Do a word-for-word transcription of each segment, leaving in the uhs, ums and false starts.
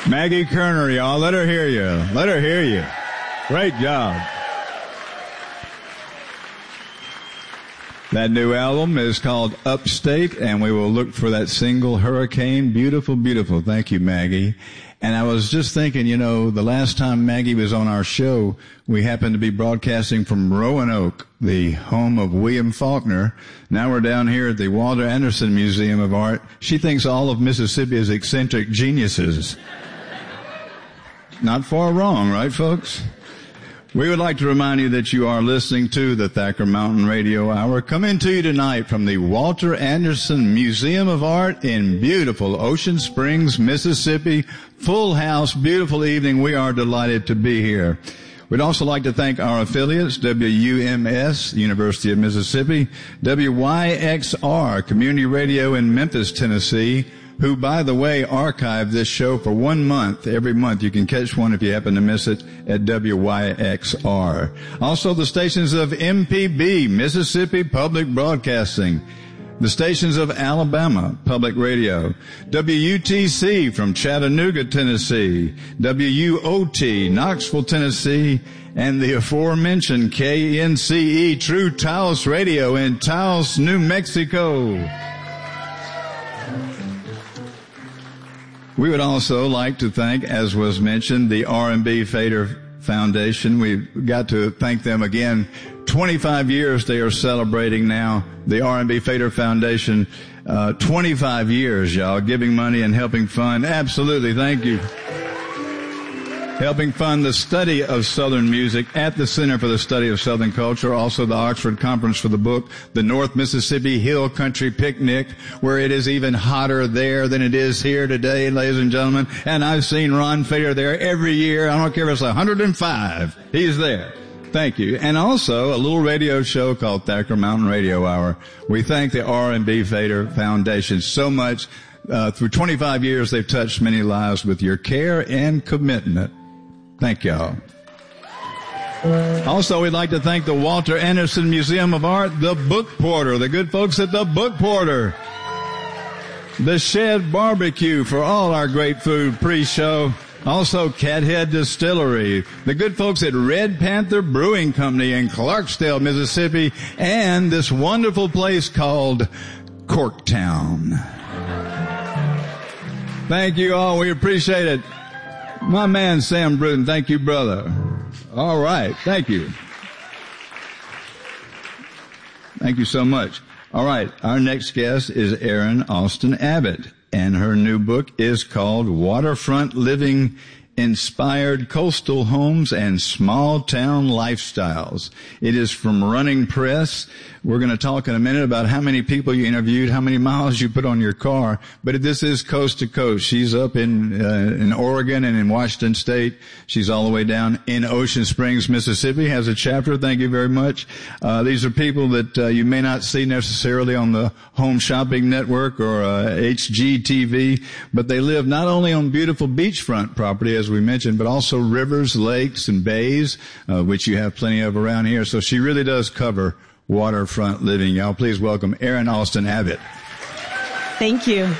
Maggie Kerner, y'all. Let her hear you. Let her hear you. Great job. That new album is called Upstate, and we will look for that single, Hurricane. Beautiful, beautiful. Thank you, Maggie. And I was just thinking, you know, the last time Maggie was on our show, we happened to be broadcasting from Roanoke, the home of William Faulkner. Now we're down here at the Walter Anderson Museum of Art. She thinks all of Mississippi is eccentric geniuses. Not far wrong, right, folks? We would like to remind you that you are listening to the Thacker Mountain Radio Hour, coming to you tonight from the Walter Anderson Museum of Art in beautiful Ocean Springs, Mississippi. Full house, beautiful evening. We are delighted to be here. We'd also like to thank our affiliates, W U M S, University of Mississippi, W Y X R, Community Radio in Memphis, Tennessee, who, by the way, archived this show for one month. Every month you can catch one if you happen to miss it at W Y X R. Also the stations of M P B, Mississippi Public Broadcasting. The stations of Alabama Public Radio. W U T C from Chattanooga, Tennessee. W U O T, Knoxville, Tennessee. And the aforementioned K N C E, True Taos Radio in Taos, New Mexico. We would also like to thank, as was mentioned, the R and B Fader Foundation. We've got to thank them again. twenty-five years they are celebrating now, the R and B Fader Foundation. Uh, twenty-five years, y'all, giving money and helping fund. Absolutely, thank you. Helping fund the study of Southern music at the Center for the Study of Southern Culture. Also the Oxford Conference for the book, the North Mississippi Hill Country Picnic, where it is even hotter there than it is here today, ladies and gentlemen. And I've seen Ron Fader there every year. I don't care if it's one hundred and five. He's there. Thank you. And also a little radio show called Thacker Mountain Radio Hour. We thank the R and B Fader Foundation so much. Uh, through twenty-five years, they've touched many lives with your care and commitment. Thank y'all. Also, we'd like to thank the Walter Anderson Museum of Art, the Book Porter, the good folks at the Book Porter, the Shed Barbecue for all our great food pre-show. Also, Cathead Distillery, the good folks at Red Panther Brewing Company in Clarksdale, Mississippi, and this wonderful place called Corktown. Thank you all. We appreciate it. My man, Sam Bruton. Thank you, brother. All right. Thank you. Thank you so much. All right. Our next guest is Erin Austin Abbott, and her new book is called Waterfront Living, Inspired Coastal Homes and Small Town Lifestyles. It is from Running Press. We're going to talk in a minute about how many people you interviewed, how many miles you put on your car, but this is coast to coast. She's up in uh, in Oregon and in Washington State. She's all the way down in Ocean Springs, Mississippi, has a chapter. Thank you very much. Uh, these are people that uh, you may not see necessarily on the Home Shopping Network or uh, H G T V, but they live not only on beautiful beachfront property, as we mentioned, but also rivers, lakes, and bays, uh, which you have plenty of around here. So she really does cover waterfront living. Y'all please welcome Erin Austin Abbott. Thank you.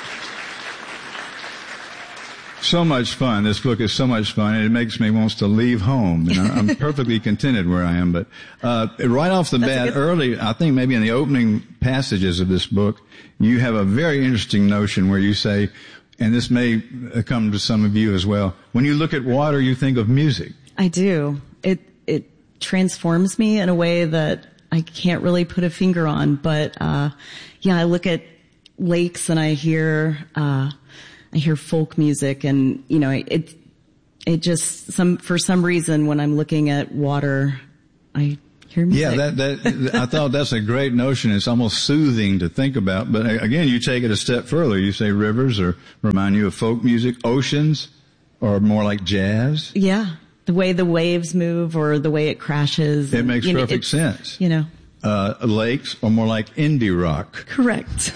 So much fun. This book is so much fun, and it makes me want to leave home. And I'm perfectly contented where I am. But uh right off the That's bat, early, I think maybe in the opening passages of this book, you have a very interesting notion where you say, and this may come to some of you as well, when you look at water, you think of music. I do. It it transforms me in a way that I can't really put a finger on. But uh yeah, I look at lakes and I hear uh I hear folk music, and you know, it it just some for some reason when I'm looking at water, I hear music. Yeah, that that I thought that's a great notion. It's almost soothing to think about. But again, you take it a step further. You say rivers or remind you of folk music, oceans, or more like jazz. Yeah, the way the waves move or the way it crashes. It and, makes you know, perfect sense. You know, uh lakes or more like indie rock. Correct.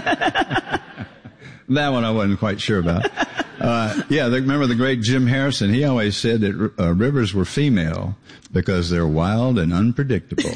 That one I wasn't quite sure about. Uh, yeah, the, remember the great Jim Harrison? He always said that uh, rivers were female because they're wild and unpredictable.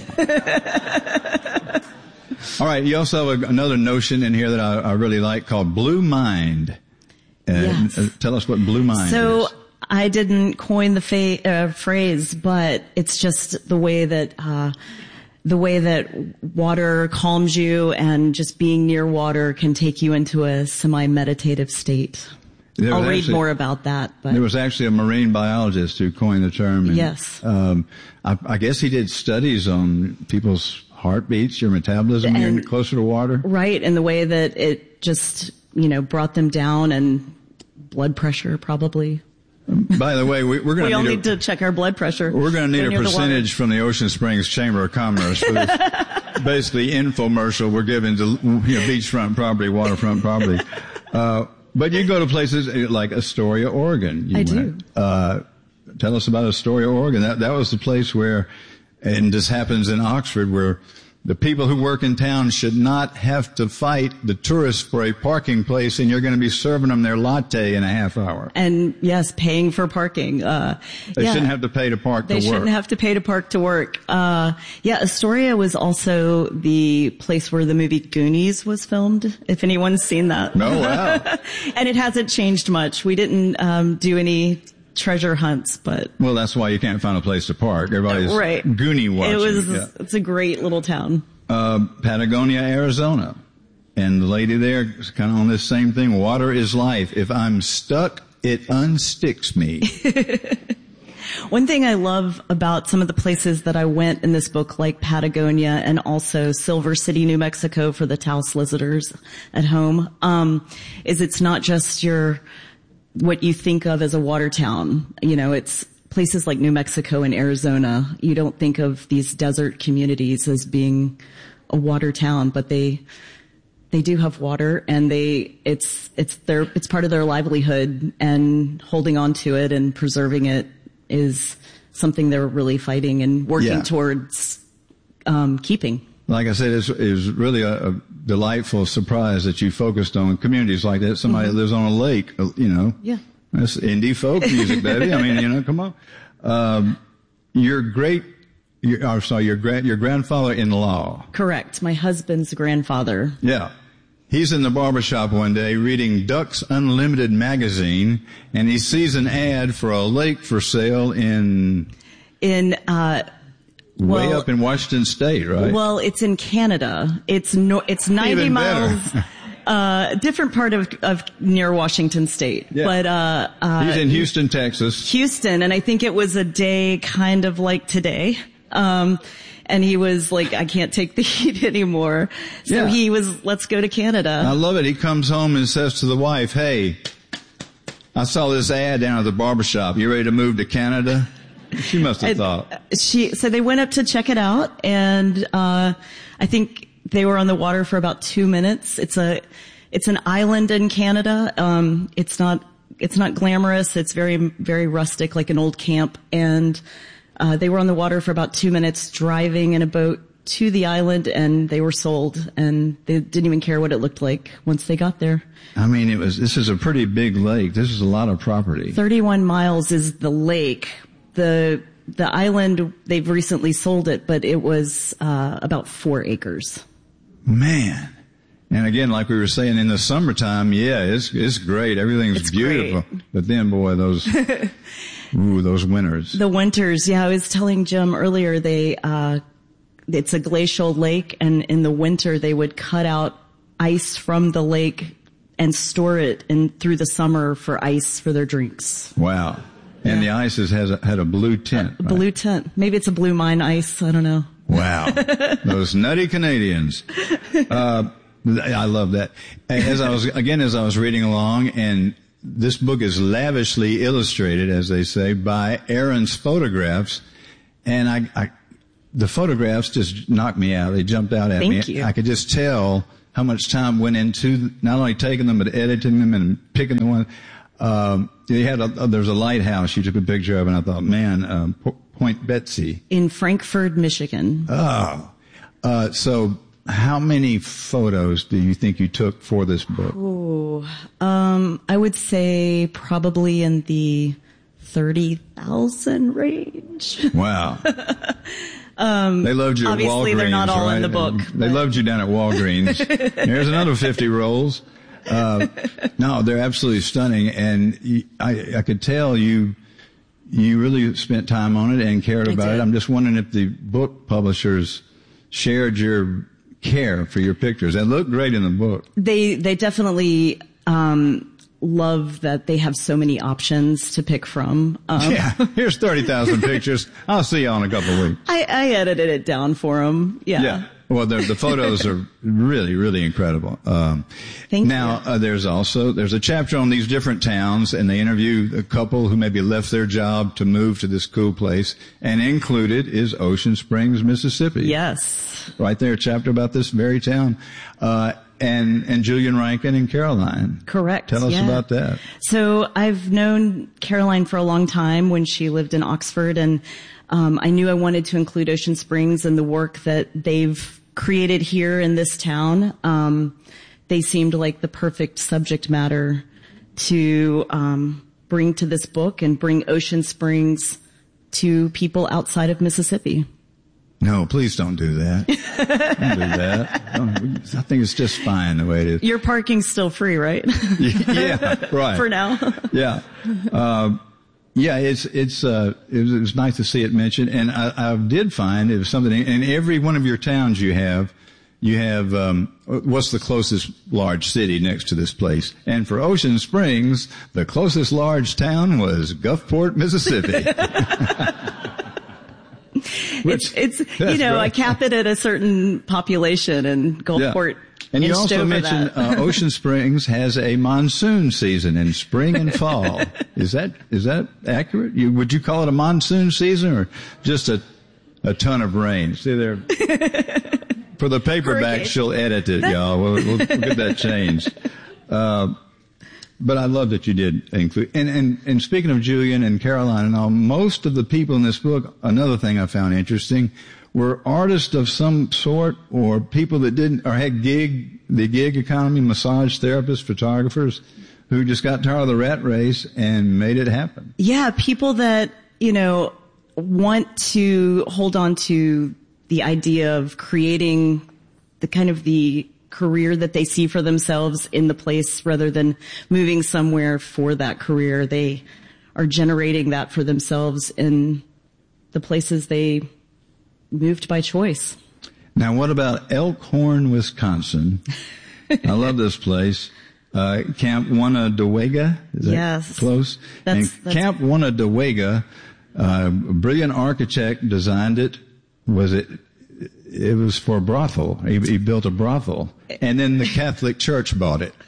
All right, you also have a, another notion in here that I, I really like called Blue Mind. Uh, Yes. uh, tell us what Blue Mind So is. I didn't coin the fa- uh, phrase, but it's just the way that, uh, the way that water calms you, and just being near water can take you into a semi-meditative state. There I'll was read actually- more about that, but There was actually a marine biologist who coined the term. And, Yes. Um, I, I guess he did studies on people's heartbeats, your metabolism, when you're And- closer to water. right, and the way that it just, you know, brought them down, and blood pressure probably. By the way, we, we're going We all need, need a, to check our blood pressure. we're going to need Go a near the water. percentage from the Ocean Springs Chamber of Commerce for this basically infomercial we're giving to, you know, beachfront property, waterfront property. Uh, but you go to places like Astoria, Oregon. You I went. do. Uh, tell us about Astoria, Oregon. That, that was the place where, and this happens in Oxford, where the people who work in town should not have to fight the tourists for a parking place, and you're going to be serving them their latte in a half hour. And yes, paying for parking. Uh, They yeah. shouldn't have to pay to park They to work. shouldn't have to pay to park to work. Uh, yeah, Astoria was also the place where the movie Goonies was filmed, if anyone's seen that. Oh, wow. And it hasn't changed much. We didn't um, do any treasure hunts, but Well, that's why you can't find a place to park. Everybody's right. Goonie watching. It was, Yeah. it's a great little town. Uh, Patagonia, Arizona. And the lady there is kind of on this same thing. Water is life. If I'm stuck, it unsticks me. One thing I love about some of the places that I went in this book, like Patagonia and also Silver City, New Mexico for the Taos listeners at home, um, is it's not just your, what you think of as a water town. You know, it's places like New Mexico and Arizona. You don't think of these desert communities as being a water town, but they, they do have water, and they, it's, it's their, it's part of their livelihood, and holding on to it and preserving it is something they're really fighting and working Yeah. towards, um, keeping. Like I said, it's, it was really a, a delightful surprise that you focused on communities like that. Somebody Mm-hmm. that lives on a lake, uh, you know. Yeah. That's indie folk music, baby. I mean, you know, come on. Um, your great, your, I'm sorry, your grand, your grandfather-in-law. Correct. My husband's grandfather. Yeah. He's in the barbershop one day reading Ducks Unlimited magazine, and he sees an ad for a lake for sale in In, uh, way well, up in Washington State, right? well, it's in Canada. It's no, it's ninety Even better. miles, uh, different part of, of near Washington State. Yeah. But, uh, uh, He's in Houston, Texas. Houston, and I think it was a day kind of like today. Um, and he was like, I can't take the heat anymore. So Yeah. he was, let's go to Canada. I love it. He comes home and says to the wife, hey, I saw this ad down at the barbershop. You ready to move to Canada? She must have And thought. she, so they went up to check it out, and, uh, I think they were on the water for about two minutes. It's a, it's an island in Canada. Um, it's not, it's not glamorous. It's very, very rustic, like an old camp. And, uh, they were on the water for about two minutes driving in a boat to the island, and they were sold, and they didn't even care what it looked like once they got there. I mean, it was, this is a pretty big lake. This is a lot of property. thirty-one miles is the lake. The, the island, they've recently sold it, but it was, uh, about four acres. Man. And again, like we were saying, in the summertime, yeah, it's, it's great. Everything's It's beautiful. great. But then, boy, those, ooh, those winters. The winters, yeah, I was telling Jim earlier, they, uh, it's a glacial lake, and in the winter they would cut out ice from the lake and store it in through the summer for ice for their drinks. Wow. And Yeah. the ice has, has a, had a blue tint. right? Blue tint. Maybe it's a blue mine ice. I don't know. Wow. Those nutty Canadians. Uh, I love that. As I was, again, as I was reading along, and this book is lavishly illustrated, as they say, by Aaron's photographs. And I, I the photographs just knocked me out. They jumped out at me. Thank you. I could just tell how much time went into not only taking them, but editing them and picking the one. Um, they had a, there's a lighthouse you took a picture of, and I thought, man, um, P- Point Betsy. In Frankfort, Michigan. Oh, uh, so how many photos do you think you took for this book? Ooh, um, I would say probably in the thirty thousand range. Wow. um, they loved you at Walgreens, obviously they're not all right? in the book, They but- loved you down at Walgreens. There's another fifty rolls. uh, no, they're absolutely stunning. And you, I, I could tell you, you really spent time on it and cared I about did. it. I'm just wondering if the book publishers shared your care for your pictures. They look great in the book. They, they definitely, um, love that they have so many options to pick from. Um, Yeah, here's thirty thousand pictures. I'll see you in a couple of weeks. I, I edited it down for them. Yeah. Yeah. Well, the, the photos are really, really incredible. Um, Thank now, you. uh, there's also, there's a chapter on these different towns, and they interview a couple who maybe left their job to move to this cool place, and included is Ocean Springs, Mississippi. Yes. Right there, a chapter about this very town. Uh, and, and Julian Rankin and Caroline. Correct. Tell us yeah. about that. So I've known Caroline for a long time when she lived in Oxford, and um, I knew I wanted to include Ocean Springs and the work that they've created here in this town. Um, they seemed like the perfect subject matter to um, bring to this book and bring Ocean Springs to people outside of Mississippi. No, please don't do that. Don't do that. Don't, I think it's just fine the way it is. Your parking's still free, right? Yeah, right. For now. Yeah. Uh, yeah, it's, it's, uh, it was, it was nice to see it mentioned. And I, I did find it was something in every one of your towns you have, you have, um, what's the closest large city next to this place? And for Ocean Springs, the closest large town was Gulfport, Mississippi. Which, it's, it's you know, right. I cap it at a certain population, and Gulfport. Yeah. And you also mentioned uh, Ocean Springs has a monsoon season in spring and fall. Is that is that accurate? You, would you call it a monsoon season or just a a ton of rain? See there. For the paperback, Hurricane. She'll edit it, y'all. We'll, we'll, we'll get that changed. Uh, but I love that you did include. And, and and speaking of Julian and Caroline and all, most of the people in this book. Another thing I found interesting. Were artists of some sort or people that didn't, or had gig, the gig economy, massage therapists, photographers, who just got tired of the rat race and made it happen. Yeah, people that, you know, want to hold on to the idea of creating the kind of the career that they see for themselves in the place rather than moving somewhere for that career. They are generating that for themselves in the places they moved by choice. Now, what about Elkhorn, Wisconsin? I love this place. Uh, Camp Wanadawega? Is that yes. close? That's, and that's Camp Wanadawega, uh, a brilliant architect designed it. Was it, it was for a brothel. He, he built a brothel. And then the Catholic Church bought it.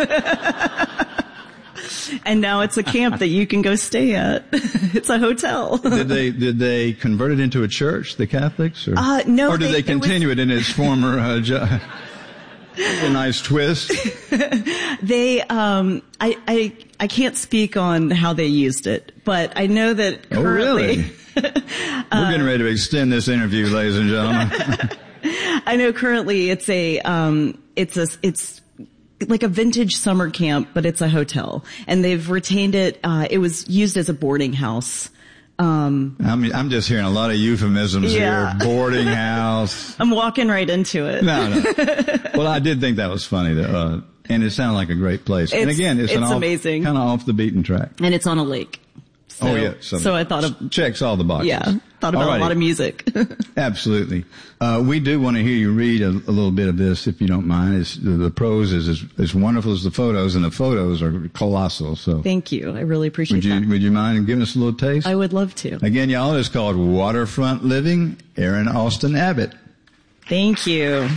And now it's a camp that you can go stay at. It's a hotel. Did they did they convert it into a church, the Catholics, or uh, no? Or did they, they continue it, was, it in its former? Uh, jo- a nice twist. They, um, I, I, I can't speak on how they used it, but I know that currently. Oh, really? We're getting ready to extend this interview, ladies and gentlemen. I know currently it's a, um, it's a, it's. like a vintage summer camp, but it's a hotel. And they've retained it, uh, it was used as a boarding house. Um, I'm, I'm just hearing a lot of euphemisms yeah. here. Boarding house. I'm walking right into it. No, no. Well, I did think that was funny, though. Uh, and it sounded like a great place. It's, and again, it's, it's an off, amazing. Kind of off the beaten track. And it's on a lake. So, oh, yeah. So, so I thought of... Checks all the boxes. Yeah. Thought about Alrighty. a lot of music. Absolutely. Uh, we do want to hear you read a, a little bit of this, if you don't mind. It's, the, the prose is as, as wonderful as the photos, and the photos are colossal. So, thank you. I really appreciate would you, that. Would you mind giving us a little taste? I would love to. Again, y'all, it's called Waterfront Living, Aaron Austin Abbott. Thank you.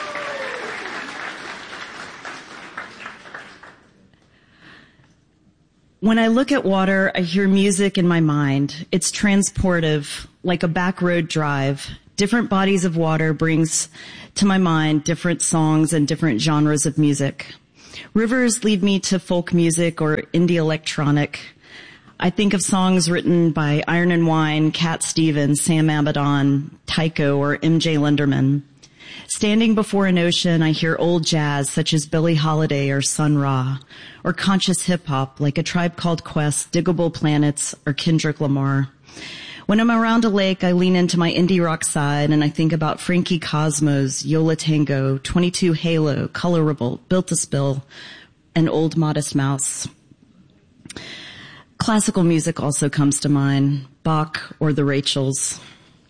When I look at water, I hear music in my mind. It's transportive, like a back road drive. Different bodies of water brings to my mind different songs and different genres of music. Rivers lead me to folk music or indie electronic. I think of songs written by Iron and Wine, Cat Stevens, Sam Abaddon, Tycho, or M J Lenderman. Standing before an ocean, I hear old jazz such as Billie Holiday or Sun Ra, or conscious hip-hop like A Tribe Called Quest, Diggable Planets, or Kendrick Lamar. When I'm around a lake, I lean into my indie rock side and I think about Frankie Cosmos, Yola Tango, twenty-two Halo, Color Revolt, Built to Spill, and Old Modest Mouse. Classical music also comes to mind, Bach or the Rachels.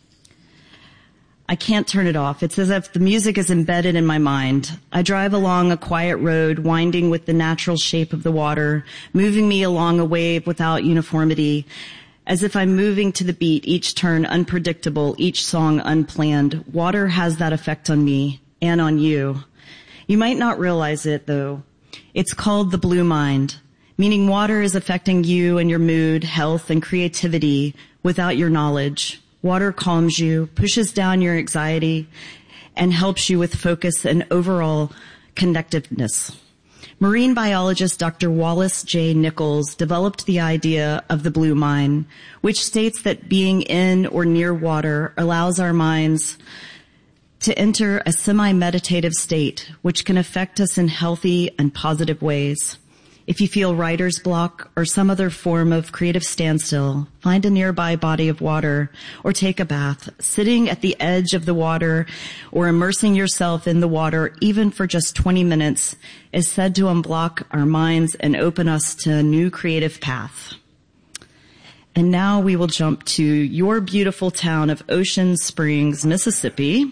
I can't turn it off. It's as if the music is embedded in my mind. I drive along a quiet road, winding with the natural shape of the water, moving me along a wave without uniformity, as if I'm moving to the beat, each turn unpredictable, each song unplanned. Water has that effect on me and on you. You might not realize it, though. It's called the blue mind, meaning water is affecting you and your mood, health, and creativity without your knowledge. Water calms you, pushes down your anxiety, and helps you with focus and overall connectiveness. Marine biologist Doctor Wallace J. Nichols developed the idea of the blue mind, which states that being in or near water allows our minds to enter a semi-meditative state, which can affect us in healthy and positive ways. If you feel writer's block or some other form of creative standstill, find a nearby body of water or take a bath. Sitting at the edge of the water or immersing yourself in the water, even for just twenty minutes, is said to unblock our minds and open us to a new creative path. And now we will jump to your beautiful town of Ocean Springs, Mississippi.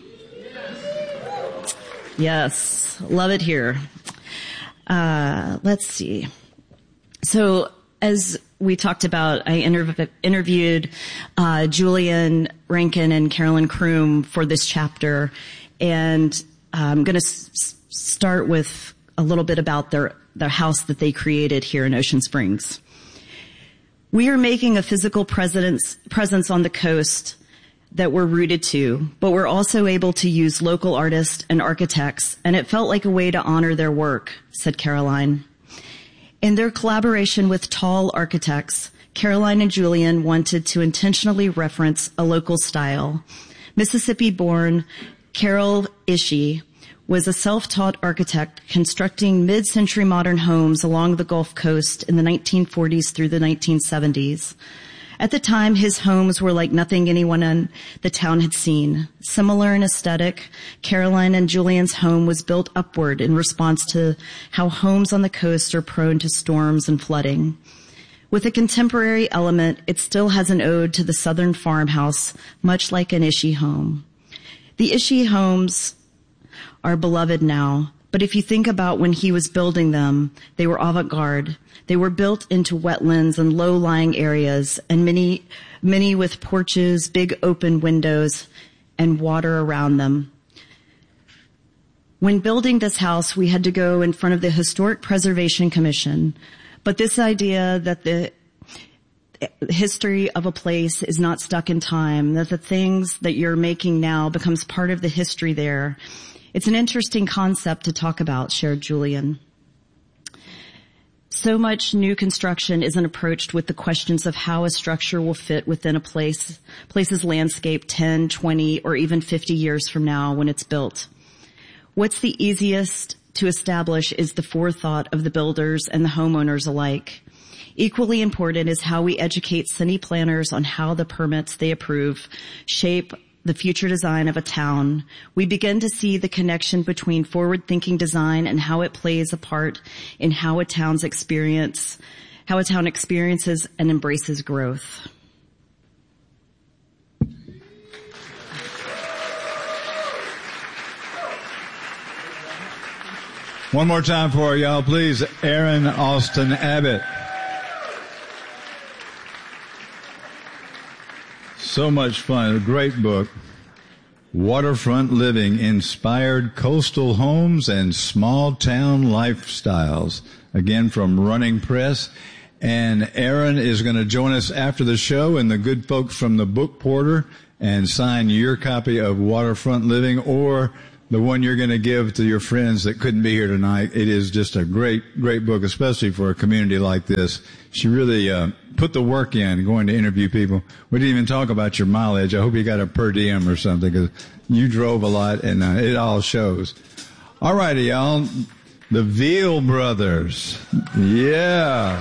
Yes, love it here. Uh, let's see. So as we talked about, I interv- interviewed, uh, Julian Rankin and Carolyn Kroom for this chapter. And I'm going to s- start with a little bit about their, their house that they created here in Ocean Springs. We are making a physical presence, presence on the coast that we're rooted to, but we're also able to use local artists and architects, and it felt like a way to honor their work, said Caroline. In their collaboration with tall architects, Caroline and Julian wanted to intentionally reference a local style. Mississippi-born Carol Ishii was a self-taught architect constructing mid-century modern homes along the Gulf Coast in the nineteen forties through the nineteen seventies. At the time, his homes were like nothing anyone in the town had seen. Similar in aesthetic, Caroline and Julian's home was built upward in response to how homes on the coast are prone to storms and flooding. With a contemporary element, it still has an ode to the southern farmhouse, much like an Ishii home. The Ishii homes are beloved now, but if you think about when he was building them, they were avant-garde. They were built into wetlands and low-lying areas, and many, many with porches, big open windows, and water around them. When building this house, we had to go in front of the Historic Preservation Commission, but this idea that the history of a place is not stuck in time, that the things that you're making now becomes part of the history there. It's an interesting concept to talk about, shared Julian. So much new construction isn't approached with the questions of how a structure will fit within a place, place's landscape ten, twenty, or even fifty years from now when it's built. What's the easiest to establish is the forethought of the builders and the homeowners alike. Equally important is how we educate city planners on how the permits they approve shape the future design of a town. We begin to see the connection between forward-thinking design and how it plays a part in how a town's experience, how a town experiences and embraces growth. One more time for y'all, please. Aaron Austin Abbott. So much fun. A great book. Waterfront Living, Inspired Coastal Homes and Small Town Lifestyles. Again, from Running Press. And Aaron is going to join us after the show and the good folks from the Book Porter and sign your copy of Waterfront Living or the one you're going to give to your friends that couldn't be here tonight. It is just a great, great book, especially for a community like this. She really uh, put the work in going to interview people. We didn't even talk about your mileage. I hope you got a per diem or something because you drove a lot and uh, it all shows. All righty, y'all. The Veal Brothers. Yeah.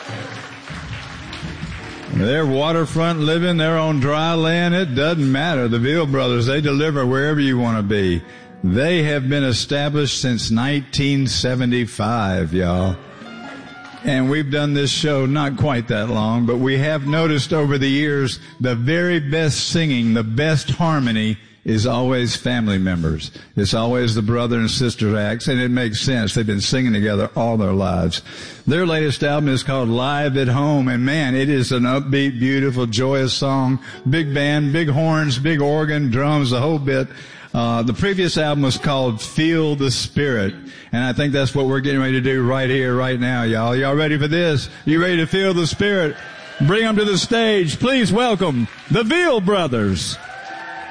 They're waterfront living. They're on dry land. It doesn't matter. The Veal Brothers, they deliver wherever you want to be. They have been established since nineteen seventy-five, y'all. And we've done this show not quite that long, but we have noticed over the years the very best singing, the best harmony is always family members. It's always the brother and sister acts, and it makes sense. They've been singing together all their lives. Their latest album is called Live at Home, and man, it is an upbeat, beautiful, joyous song. Big band, big horns, big organ, drums, the whole bit. Uh, the previous album was called Feel the Spirit, and I think that's what we're getting ready to do right here, right now, y'all. Y'all ready for this? You ready to feel the Spirit? Bring them to the stage. Please welcome the Veal Brothers.